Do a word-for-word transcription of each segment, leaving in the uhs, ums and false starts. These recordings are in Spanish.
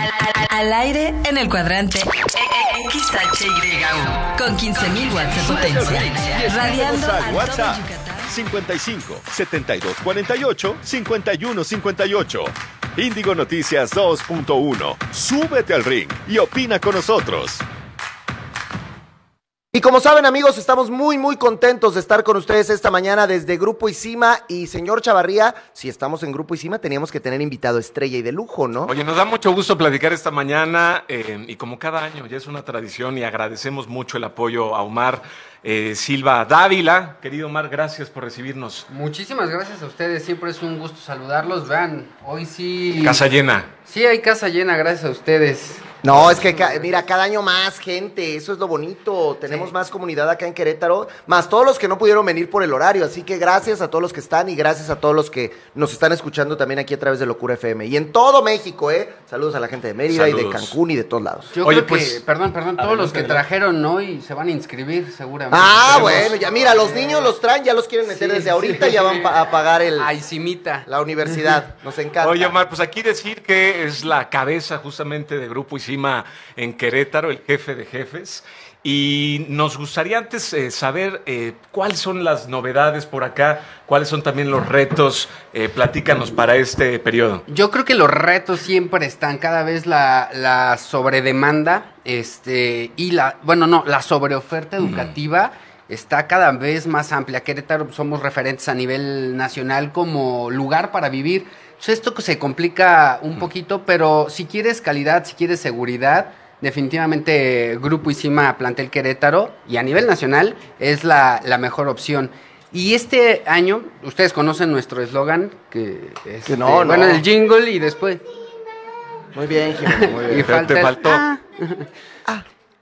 Al, al aire en el cuadrante X H Y U con quince mil watts de potencia. Radiando al a todo WhatsApp Yucatán. cincuenta y cinco, setenta y dos cuarenta y ocho, cincuenta y uno cincuenta y ocho. Índigo Noticias dos punto uno. Súbete al ring y opina con nosotros. Y como saben, amigos, estamos muy, muy contentos de estar con ustedes esta mañana desde Grupo Isima. Y señor Chavarría, si estamos en Grupo Isima, teníamos que tener invitado estrella y de lujo, ¿no? Oye, nos da mucho gusto platicar esta mañana eh, y como cada año ya es una tradición y agradecemos mucho el apoyo a Omar eh, Silva Dávila. Querido Omar, gracias por recibirnos. Muchísimas gracias a ustedes, siempre es un gusto saludarlos. Vean, hoy sí... Casa llena. Sí, hay casa llena, gracias a ustedes. No, es que, ca- mira, cada año más gente, eso es lo bonito, tenemos Sí. más comunidad acá en Querétaro, más todos los que no pudieron venir por el horario, así que gracias a todos los que están y gracias a todos los que nos están escuchando también aquí a través de Locura F M y en todo México, ¿eh? Saludos a la gente de Mérida y de Saludos. Cancún y de todos lados. Yo Oye, creo pues, que, perdón, perdón, todos adelante, los que adelante. trajeron hoy se van a inscribir seguramente. Ah, Esperemos. bueno, ya mira, los niños los traen, ya los quieren meter Sí, desde ahorita, sí. ya van pa- a pagar el, Ay, Simita. la universidad, nos encanta. Oye, Omar, pues aquí decir que es la cabeza justamente de Grupo Isima en Querétaro, el jefe de jefes. Y nos gustaría antes eh, saber eh, cuáles son las novedades por acá, cuáles son también los retos. Eh, platícanos para este periodo. Yo creo que los retos siempre están, cada vez la, la sobredemanda, este, y la, bueno, no, la sobreoferta educativa está cada vez más amplia. Querétaro somos referentes a nivel nacional como lugar para vivir. Entonces, esto que se complica un poquito, pero si quieres calidad, si quieres seguridad, definitivamente Grupo Isima Plantel Querétaro y a nivel nacional es la, la mejor opción. Y este año, ustedes conocen nuestro eslogan, que es Que no, bueno, no. el jingle y después... Muy bien, Jimena, muy bien. Y Te- falta te el faltó. ah.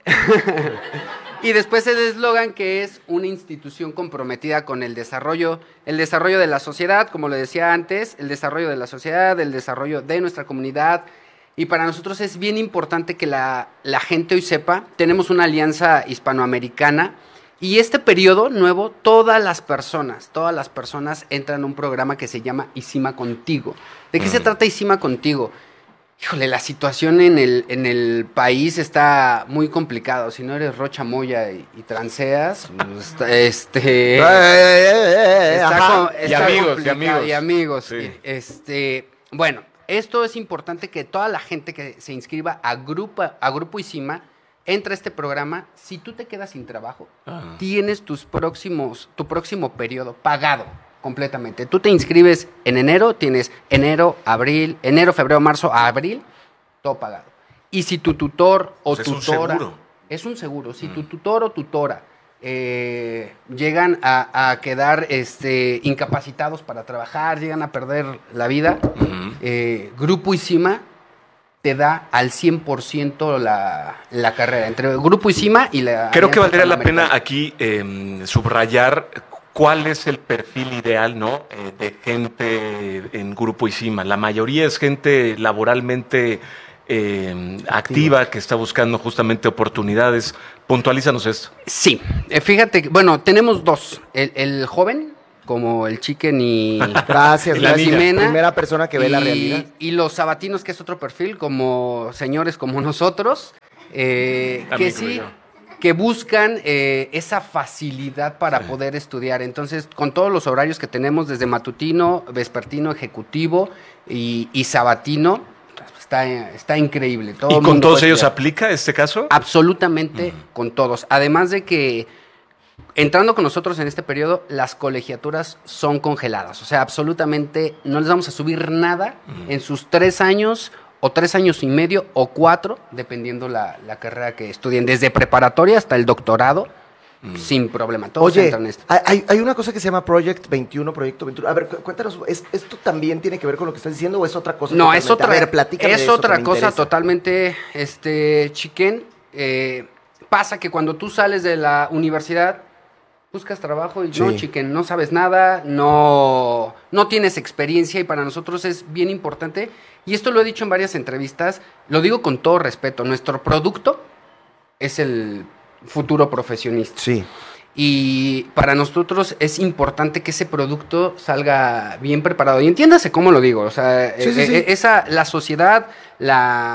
Y después el eslogan que es una institución comprometida con el desarrollo, el desarrollo de la sociedad, como le decía antes, el desarrollo de la sociedad, el desarrollo de nuestra comunidad. Y para nosotros es bien importante que la, la gente hoy sepa, tenemos una alianza hispanoamericana y este periodo nuevo, todas las personas, todas las personas entran a un programa que se llama Isima Contigo. ¿De qué se trata Isima Contigo? Híjole, la situación en el, en el país está muy complicado. Si no eres Rocha Moya y, y transeas, pues, está- este... Eh, eh, eh, está ajá. co- Y está amigos, y complicado, amigos. y amigos. Sí. Este, bueno, esto es importante que toda la gente que se inscriba a Grupo, a Grupo Isima entre a este programa. Si tú te quedas sin trabajo, Ah. tienes tus próximos, tu próximo periodo pagado completamente. Tú te inscribes en enero, tienes enero, abril, enero, febrero, marzo, abril, todo pagado. Y si tu tutor o Pues es un tutora... seguro. Es un seguro. Si tu tutor o tutora eh, llegan a, a quedar este, incapacitados para trabajar, llegan a perder la vida, Ujú. eh, Grupo Isima te da al cien por ciento la, la carrera, entre Grupo Isima y la... Creo que Alianza valdría la Panamericana. pena aquí eh, subrayar cuál es el perfil ideal, ¿no? Eh, de gente en Grupo Isima. La mayoría es gente laboralmente eh, activa que está buscando justamente oportunidades. Puntualízanos esto. Sí, eh, fíjate, que, bueno, tenemos dos. El, el joven, como el chicken y... Gracias, Y la la niña. primera persona que ve la y- realidad. Y los sabatinos, que es otro perfil, como señores como nosotros, eh, que Amigo sí, yo. que buscan eh, esa facilidad para poder estudiar. Entonces, con todos los horarios que tenemos, desde matutino, vespertino, ejecutivo y, y sabatino, está, está increíble. Todo ¿Y el con mundo todos puede ellos estudiar. aplica este caso? Absolutamente con todos. Además de que entrando con nosotros en este periodo, las colegiaturas son congeladas. O sea, absolutamente no les vamos a subir nada en sus tres años o tres años y medio o cuatro, dependiendo la, la carrera que estudien, desde preparatoria hasta el doctorado, sin problema. Todos Oye, entran en esto. hay, hay una cosa que se llama Project veintiuno, Proyecto veintiuno. A ver, cu- cuéntanos, ¿es- ¿esto también tiene que ver con lo que estás diciendo o es otra cosa? No, es totalmente? otra, A ver, platícame es de eso, que otra me cosa interesa. totalmente, este, chiquen. Eh, pasa que cuando tú sales de la universidad, buscas trabajo y no, Sí. chiquen, no sabes nada, no, no tienes experiencia y para nosotros es bien importante. Y esto lo he dicho en varias entrevistas, lo digo con todo respeto, nuestro producto es el futuro profesionista. Sí. Y para nosotros es importante que ese producto salga bien preparado. Y entiéndase cómo lo digo. O sea, Sí, sí, eh, sí. eh, esa, la sociedad, la,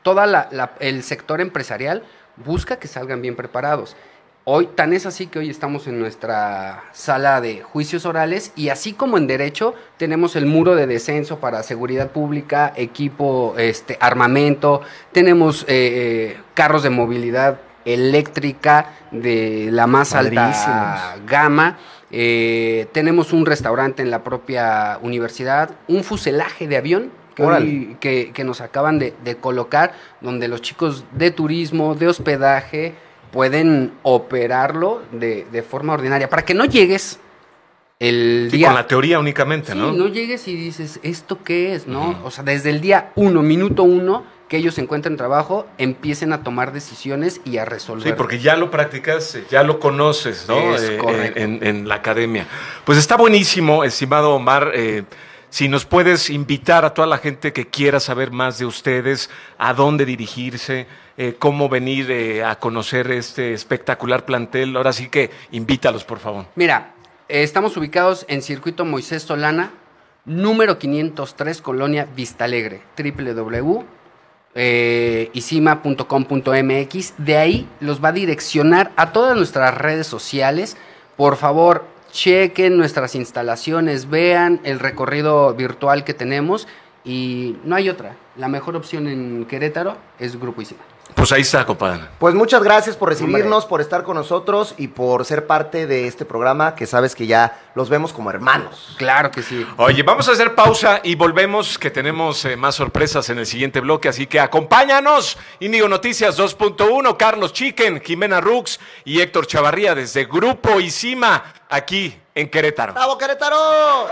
todo el sector empresarial busca que salgan bien preparados. Hoy, tan es así que hoy estamos en nuestra sala de juicios orales y así como en derecho tenemos el muro de descenso para seguridad pública, equipo, este, armamento, tenemos eh, carros de movilidad eléctrica de la más alta gama, eh, tenemos un restaurante en la propia universidad, un fuselaje de avión que, hoy, que, que nos acaban de, de colocar, donde los chicos de turismo, de hospedaje, pueden operarlo de, de forma ordinaria, para que no llegues el sí, día... con la teoría únicamente, sí, ¿no? no llegues y dices, ¿esto qué es? ¿No? Uh-huh. O sea, desde el día uno, minuto uno, que ellos se encuentren trabajo, empiecen a tomar decisiones y a resolver. Sí, porque ya lo practicas, ya lo conoces, ¿no? Es eh, correcto. En, en la academia. Pues está buenísimo, estimado Omar. Eh, si nos puedes invitar a toda la gente que quiera saber más de ustedes, a dónde dirigirse, eh, cómo venir eh, a conocer este espectacular plantel. Ahora sí que invítalos, por favor. Mira, eh, estamos ubicados en Circuito Moisés Solana, número quinientos tres, Colonia Vistalegre, doble u doble u doble u punto isima punto com punto m x. De ahí los va a direccionar a todas nuestras redes sociales. Por favor, chequen nuestras instalaciones, vean el recorrido virtual que tenemos y no hay otra. La mejor opción en Querétaro es Grupo Isima. Pues ahí está, compadre. Pues muchas gracias por recibirnos, Hombre. por estar con nosotros y por ser parte de este programa que sabes que ya los vemos como hermanos. Claro que sí. Oye, vamos a hacer pausa y volvemos, que tenemos eh, más sorpresas en el siguiente bloque, así que acompáñanos. Índigo Noticias dos punto uno, Carlos Chiquen, Jimena Rux y Héctor Chavarría desde Grupo Isima, aquí en Querétaro. ¡Bravo, Querétaro!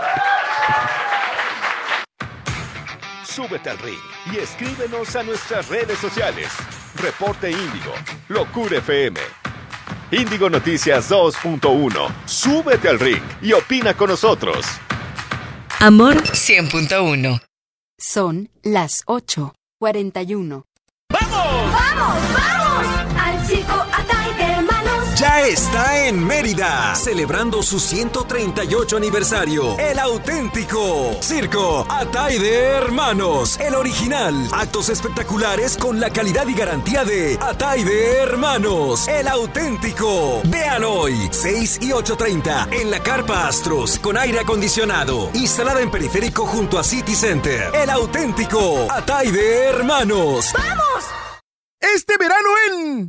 Súbete al ring y escríbenos a nuestras redes sociales. Reporte Índigo, Locura F M. Índigo Noticias dos punto uno. Súbete al ring y opina con nosotros. Amor cien punto uno. Son las ocho cuarenta y uno. ¡Vamos! ¡Vamos! ¡Vamos! Al circo Atay de Hermanos. Ya está en Mérida, celebrando su ciento treinta y ocho aniversario. El auténtico Circo Atay de Hermanos, el original. Actos espectaculares con la calidad y garantía de Atay de Hermanos, el auténtico. Vean hoy, seis y ocho treinta, en la Carpa Astros, con aire acondicionado, instalada en periférico junto a City Center. El auténtico Atay de Hermanos. ¡Vamos! Este verano en M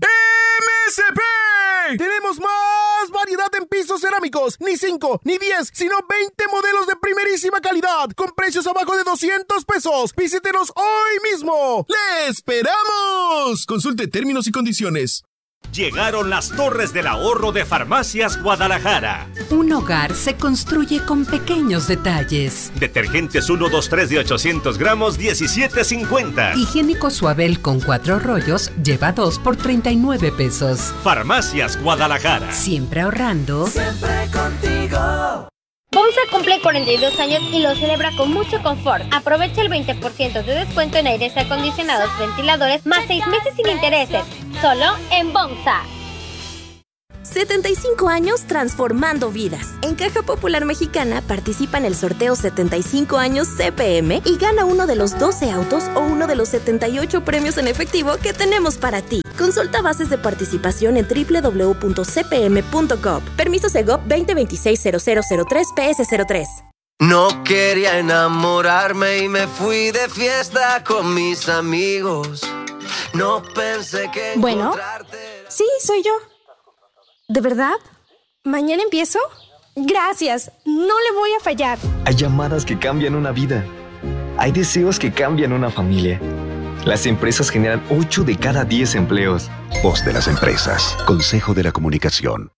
S P tenemos más variedad en pisos cerámicos, ni cinco, ni diez, sino veinte modelos de primerísima calidad, con precios abajo de doscientos pesos. Visítenos hoy mismo. ¡Le esperamos! Consulte términos y condiciones. Llegaron las Torres del Ahorro de Farmacias Guadalajara. Un hogar se construye con pequeños detalles. Detergentes uno, dos, tres de ochocientos gramos, diecisiete cincuenta. Higiénico Suabel con cuatro rollos, lleva dos por treinta y nueve pesos. Farmacias Guadalajara. Siempre ahorrando. Siempre contigo. Bomsa cumple cuarenta y dos años y lo celebra con mucho confort. Aprovecha el veinte por ciento de descuento en aires acondicionados, ventiladores, más seis meses sin intereses. Solo en Bomsa. setenta y cinco años transformando vidas. En Caja Popular Mexicana participa en el sorteo setenta y cinco años C P M y gana uno de los doce autos o uno de los setenta y ocho premios en efectivo que tenemos para ti. Consulta bases de participación en doble u doble u doble u punto c p m punto gov. Permiso Segov veinte veintiséis cero cero cero tres P S cero tres. No quería enamorarme y me fui de fiesta con mis amigos. No pensé que Bueno, encontrarte... sí, soy yo. ¿De verdad? ¿Mañana empiezo? Gracias, no le voy a fallar. Hay llamadas que cambian una vida. Hay deseos que cambian una familia. Las empresas generan ocho de cada diez empleos. Voz de las empresas. Consejo de la Comunicación.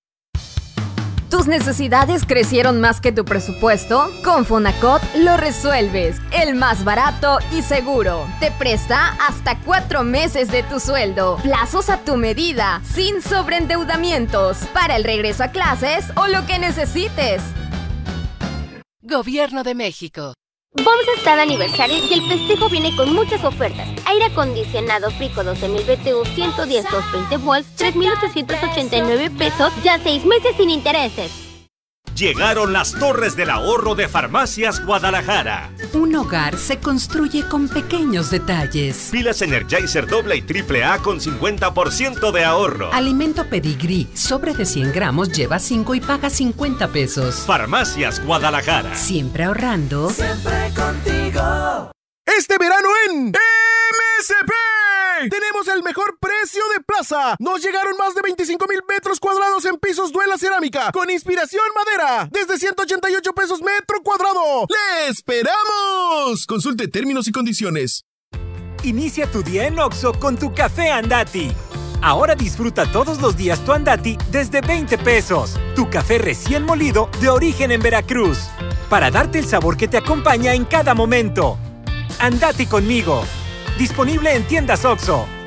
¿Tus necesidades crecieron más que tu presupuesto? Con Fonacot lo resuelves. El más barato y seguro. Te presta hasta cuatro meses de tu sueldo. Plazos a tu medida, sin sobreendeudamientos. Para el regreso a clases o lo que necesites. Gobierno de México. Bomsa está de aniversario y el festejo viene con muchas ofertas. Aire acondicionado Frico doce mil B T U ciento diez doscientos veinte volts, tres mil ochocientos ochenta y nueve pesos, ya seis meses sin intereses. Llegaron las Torres del Ahorro de Farmacias Guadalajara. Un hogar se construye con pequeños detalles. Pilas Energizer doble y triple A con cincuenta por ciento de ahorro. Alimento Pedigrí, sobre de cien gramos, lleva cinco y paga cincuenta pesos. Farmacias Guadalajara. Siempre ahorrando. Siempre contigo. Este verano en M S P tenemos el mejor precio de plaza. Nos llegaron más de veinticinco mil metros cuadrados en pisos Duela Cerámica con inspiración madera desde ciento ochenta y ocho pesos metro cuadrado. ¡Le esperamos! Consulte términos y condiciones. Inicia tu día en Oxxo con tu café Andati. Ahora disfruta todos los días tu Andati desde veinte pesos. Tu café recién molido de origen en Veracruz. Para darte el sabor que te acompaña en cada momento. Andati conmigo. Disponible en tiendas Oxxo.